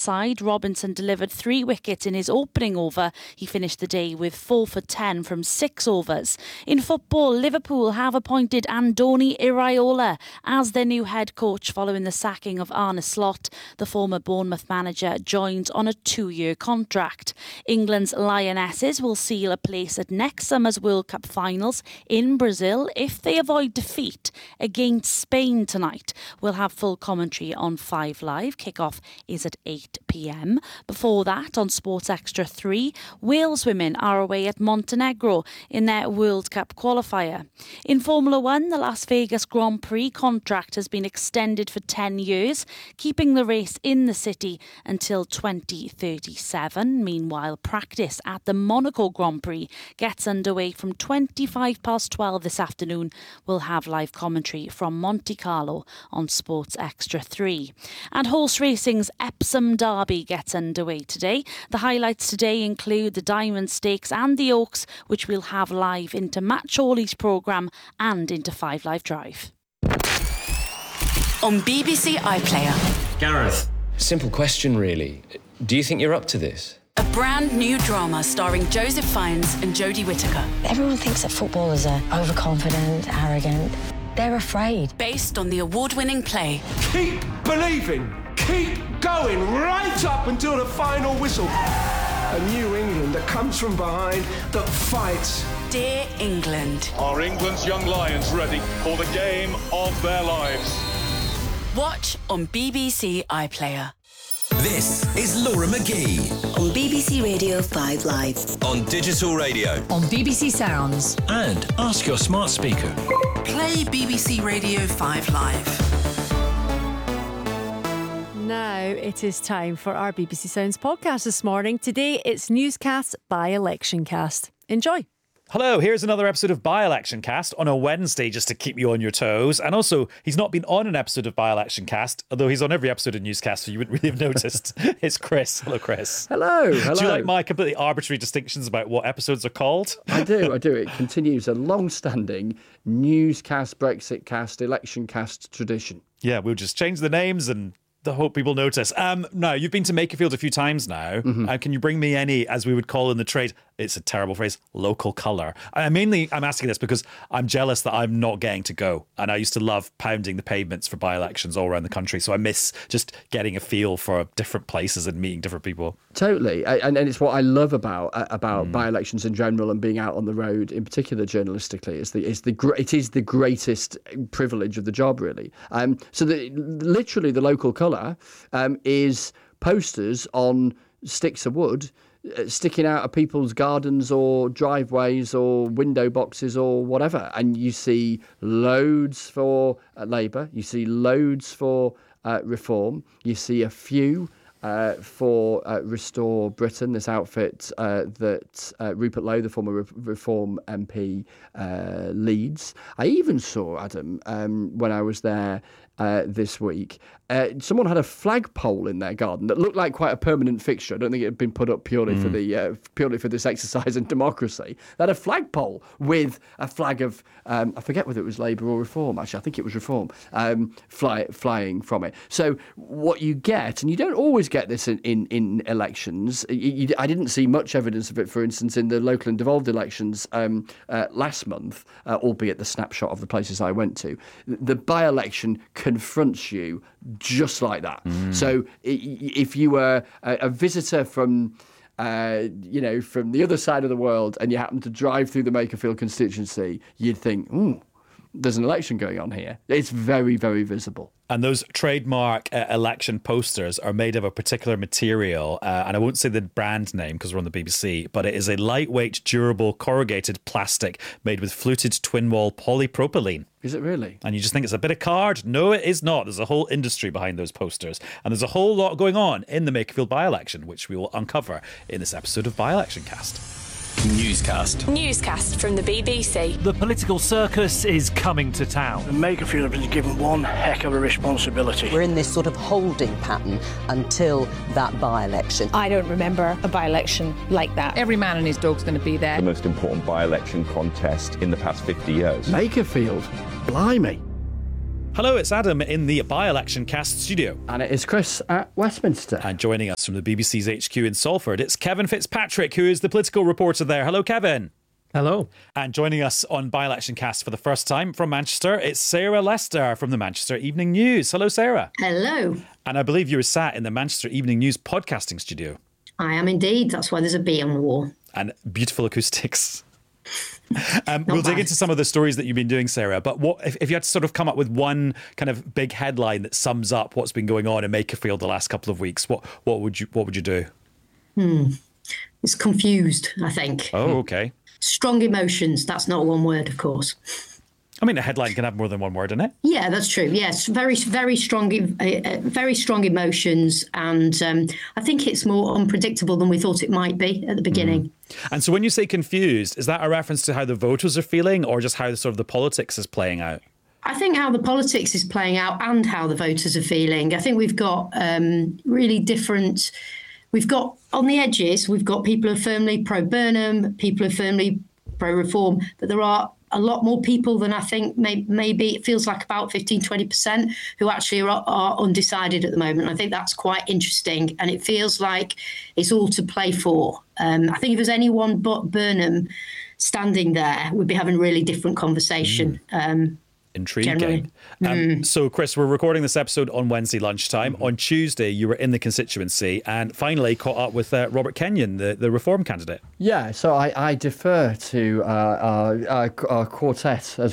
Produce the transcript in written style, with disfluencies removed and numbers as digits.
side. Robinson delivered 3 wickets in his opening over. He finished the day with 4 for 10 from 6 overs. In football, Liverpool have appointed Andoni Iraola as their new head coach following the sacking of Arne Slot. The former Bournemouth manager joined on a 2-year contract. England's Lionesses will seal a place at next summer's World Cup finals in Brazil if they avoid defeat against Spain tonight. We'll have full commentary on 5 Live. Kick-off is at 8 p.m. Before that, on Sports Extra 3, Wales women are away at Montenegro in their World Cup qualifier. In Formula 1, the Las Vegas Grand Prix contract has been extended for 10 years, keeping the race in the city until 2037. Meanwhile, practice at the Monaco Grand Prix gets underway from 12:25 this afternoon. We'll have live commentary from Monte Carlo on Sports Extra 3. And horse racing's Epsom Derby gets underway today. The highlights today include the Diamond Stakes and the Oaks, which we'll have live into Matt Chorley's programme and into 5 Live Drive. On BBC iPlayer. Gareth. Simple question, really. Do you think you're up to this? A brand new drama starring Joseph Fiennes and Jodie Whittaker. Everyone thinks that footballers are overconfident, arrogant. They're afraid. Based on the award-winning play. Keep believing. Keep going right up until the final whistle. A new England that comes from behind, that fights. Dear England. Are England's young lions ready for the game of their lives? Watch on BBC iPlayer. This is Laura McGee on BBC Radio 5 Live, on digital radio, on BBC Sounds, and ask your smart speaker. Play BBC Radio 5 Live. Now it is time for our BBC Sounds podcast this morning. Today it's Newscast by Election Cast. Enjoy. Hello, here's another episode of By-Election Cast on a Wednesday just to keep you on your toes. And also, he's not been on an episode of By-Election Cast, although he's on every episode of Newscast, so you wouldn't really have noticed. It's Chris. Hello, Chris. Hello. Do you like my completely arbitrary distinctions about what episodes are called? I do. It continues a long-standing Newscast, Brexit Cast, Election Cast tradition. Yeah, we'll just change the names and hope people notice. Now, you've been to Makerfield a few times now. Mm-hmm. Can you bring me any, as we would call in the trade, it's a terrible phrase, local colour? I'm asking this because I'm jealous that I'm not getting to go. And I used to love pounding the pavements for by-elections all around the country. So I miss just getting a feel for different places and meeting different people. Totally. And it's what I love about by-elections in general and being out on the road, in particular journalistically. It is the greatest privilege of the job, really. So literally the local colour is posters on sticks of wood sticking out of people's gardens or driveways or window boxes or whatever. And you see loads for Labour, you see loads for Reform, you see a few for Restore Britain, this outfit that Rupert Lowe, the former Reform MP, leads. I even saw, Adam, when I was there this week, someone had a flagpole in their garden that looked like quite a permanent fixture. I don't think it had been put up purely for this exercise in democracy. They had a flagpole with a flag of I forget whether it was Labour or Reform. Actually, I think it was Reform flying from it. So what you get, and you don't always get this in elections. I didn't see much evidence of it, for instance, in the local and devolved elections last month, albeit the snapshot of the places I went to. The by-election confronts you just like that. So if you were a visitor from from the other side of the world and you happen to drive through the Makerfield constituency, you'd think, there's an election going on here. It's very, very visible. And those trademark election posters are made of a particular material, and I won't say the brand name because we're on the BBC, but it is a lightweight, durable, corrugated plastic made with fluted twin-wall polypropylene. Is it really? And you just think it's a bit of card? No, it is not. There's a whole industry behind those posters, and there's a whole lot going on in the Makerfield by-election, which we will uncover in this episode of By-Election Cast. Newscast from the BBC. The political circus is coming to town. The Makerfield have been given one heck of a responsibility. We're in this sort of holding pattern until that by-election. I don't remember a by-election like that. Every man and his dog's going to be there. The most important by-election contest in the past 50 years. Makerfield? Blimey. Hello, it's Adam in the by-election cast studio. And it is Chris at Westminster. And joining us from the BBC's HQ in Salford, it's Kevin Fitzpatrick, who is the political reporter there. Hello, Kevin. Hello. And joining us on by-election cast for the first time from Manchester, it's Sarah Lester from the Manchester Evening News. Hello, Sarah. Hello. And I believe you were sat in the Manchester Evening News podcasting studio. I am indeed. That's why there's a bee on the wall. And beautiful acoustics. We'll dig into some of the stories that you've been doing, Sarah, but what if you had to sort of come up with one kind of big headline that sums up what's been going on in Makerfield the last couple of weeks, what would you do? It's confused, I think. Oh, okay. Strong emotions. That's not one word, of course. I mean, a headline can have more than one word in it. Yeah, that's true. Yes, very strong emotions, and I think it's more unpredictable than we thought it might be at the beginning. And so, when you say confused, is that a reference to how the voters are feeling, or just how sort of the politics is playing out? I think how the politics is playing out and how the voters are feeling. I think we've got really different. We've got on the edges. We've got people who are firmly pro-Burnham, people who are firmly pro-reform, but there are a lot more people than I think maybe it feels like about 15-20% who actually are undecided at the moment. I think that's quite interesting, and it feels like it's all to play for. I think if there's anyone but Burnham standing there, we'd be having a really different conversation. Intriguing. So, Chris, we're recording this episode on Wednesday lunchtime. On Tuesday, you were in the constituency and finally caught up with Robert Kenyon, the Reform candidate. Yeah, so I defer to our quartet, as